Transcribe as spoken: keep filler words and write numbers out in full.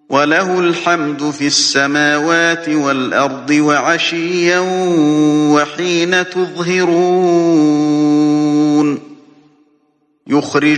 وله الحمد في السماوات والأرض وعشيا وحين تظهرون يخرج